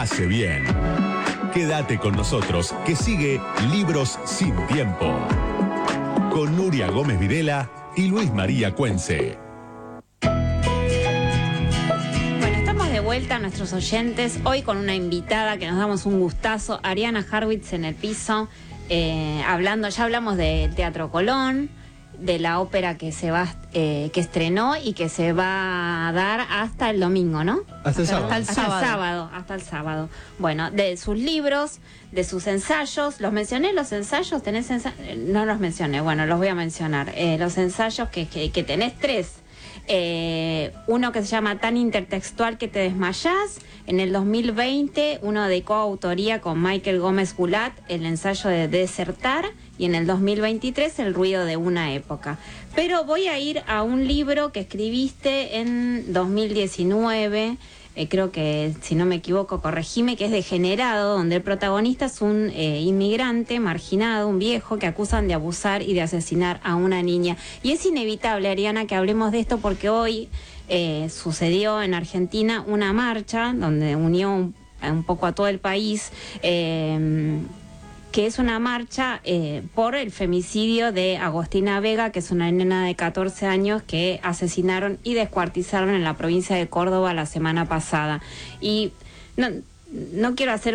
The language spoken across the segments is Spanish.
hace bien. Quédate con nosotros, que sigue Libros sin Tiempo, con Nuria Gómez Videla y Luis María Cuense. Bueno, estamos de vuelta a nuestros oyentes, hoy con una invitada que nos damos un gustazo, Ariana Harwitz en el piso, ya hablamos de Teatro Colón, de la ópera que que estrenó y que se va a dar hasta el domingo, ¿no? Hasta el sábado. Hasta el sábado. Bueno, de sus libros, de sus ensayos. ¿Los mencioné los ensayos? ¿Tenés no los mencioné, bueno, los voy a mencionar. Los ensayos que tenés 3. Uno que se llama Tan intertextual que te desmayás. En el 2020, uno de coautoría con Michael Gómez Gulat, el ensayo de Desertar. Y en el 2023, El ruido de una época. Pero voy a ir a un libro que escribiste en 2019, creo que, si no me equivoco, corregime, que es Degenerado, donde el protagonista es un inmigrante marginado, un viejo, que acusan de abusar y de asesinar a una niña. Y es inevitable, Ariana, que hablemos de esto porque hoy sucedió en Argentina una marcha donde unió un poco a todo el país, que es una marcha por el femicidio de Agostina Vega, que es una nena de 14 años que asesinaron y descuartizaron en la provincia de Córdoba la semana pasada. Y no quiero hacer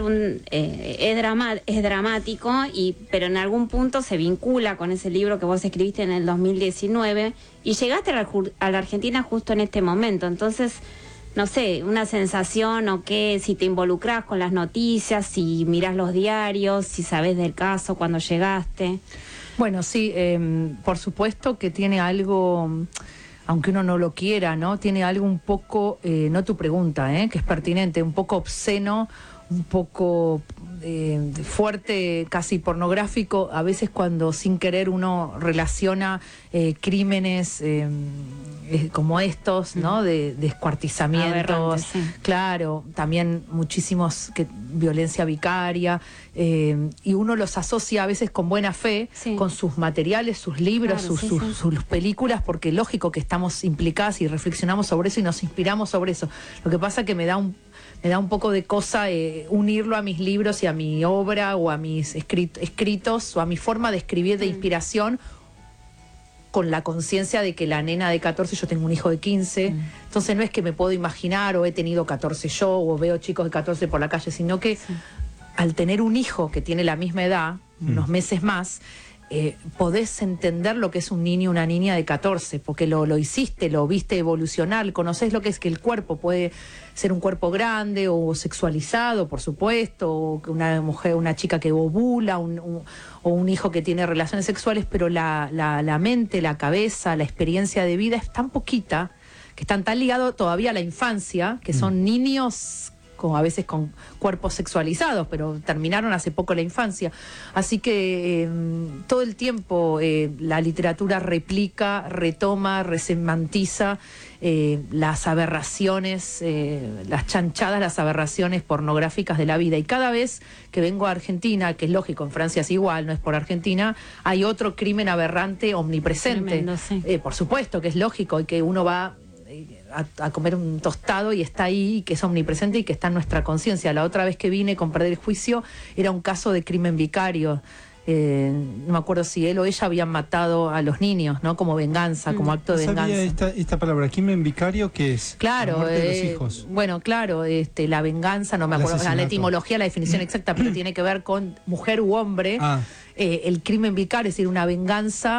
es dramático, pero en algún punto se vincula con ese libro que vos escribiste en el 2019 y llegaste a la Argentina justo en este momento. Entonces, no sé, una sensación o qué, si te involucrás con las noticias, si mirás los diarios, si sabés del caso cuando llegaste. Bueno, sí, por supuesto que tiene algo, aunque uno no lo quiera, ¿no? Tiene algo un poco, no tu pregunta, que es pertinente, un poco obsceno, un poco fuerte, casi pornográfico, a veces cuando sin querer uno relaciona crímenes como estos, ¿no? De descuartizamientos, sí. Claro, también muchísimos violencia vicaria, y uno los asocia a veces con buena fe, sí, con sus materiales, sus libros, claro, sus películas, porque lógico que estamos implicadas y reflexionamos sobre eso y nos inspiramos sobre eso. Lo que pasa que me da un poco de cosa unirlo a mis libros y a mi obra o a mis escritos o a mi forma de escribir de inspiración, con la conciencia de que la nena de 14, yo tengo un hijo de 15, entonces no es que me puedo imaginar o he tenido 14 yo o veo chicos de 14 por la calle, sino que al tener un hijo que tiene la misma edad, unos meses más, podés entender lo que es un niño o una niña de 14, porque lo hiciste, lo viste evolucionar, conocés lo que es que el cuerpo puede ser un cuerpo grande o sexualizado, por supuesto, o una mujer, una chica que ovula, o un hijo que tiene relaciones sexuales, pero la mente, la cabeza, la experiencia de vida es tan poquita, que están tan ligados todavía a la infancia, que son niños a veces con cuerpos sexualizados, pero terminaron hace poco la infancia. Así que todo el tiempo la literatura replica, retoma, resemantiza las aberraciones, las chanchadas, las aberraciones pornográficas de la vida. Y cada vez que vengo a Argentina, que es lógico, en Francia es igual, no es por Argentina, hay otro crimen aberrante omnipresente. Tremendo, sí. Por supuesto que es lógico y que uno va a comer un tostado y está ahí, que es omnipresente y que está en nuestra conciencia. La otra vez que vine con Perder el Juicio era un caso de crimen vicario. No me acuerdo si él o ella habían matado a los niños, ¿no? Como venganza, como acto de venganza. ¿Sabía esta palabra, crimen vicario, qué es? Claro, la muerte de los hijos. Bueno, claro, la venganza, no me acuerdo la etimología, la definición exacta, pero tiene que ver con mujer u hombre. El crimen vicario, es decir, una venganza,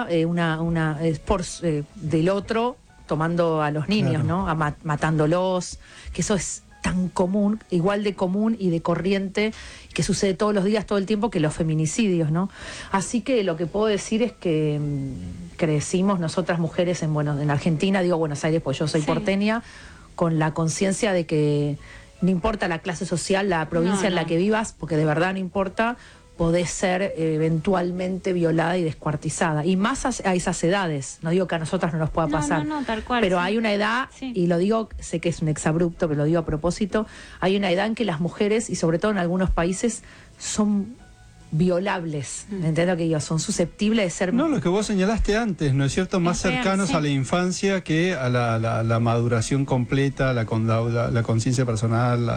del otro, tomando a los niños, claro, ¿no? Matándolos, que eso es tan común, igual de común y de corriente, que sucede todos los días, todo el tiempo, que los feminicidios, ¿no? Así que lo que puedo decir es que crecimos nosotras mujeres en Argentina, digo Buenos Aires, pues yo soy porteña, con la conciencia de que no importa la clase social, la provincia en la que vivas, porque de verdad no importa, podés ser eventualmente violada y descuartizada. Y más a esas edades. No digo que a nosotras no nos pueda pasar. No, tal cual. Pero hay una edad, y lo digo, sé que es un exabrupto, pero lo digo a propósito, hay una edad en que las mujeres, y sobre todo en algunos países, son violables. ¿Entiendes lo que digo? Son susceptibles de ser... No, lo que vos señalaste antes, ¿no es cierto? Más cercanos a la infancia que a la maduración completa, la conciencia personal,